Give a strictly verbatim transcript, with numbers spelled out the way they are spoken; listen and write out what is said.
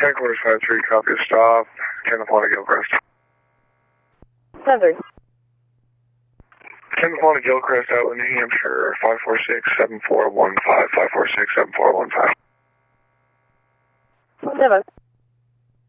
Headquarters five three, copy of stop. ten upon Gilchrist. Seven. ten upon Gilchrist, Outland, New Hampshire, five four six, seven four one five, five four six, seven four one five. Seven.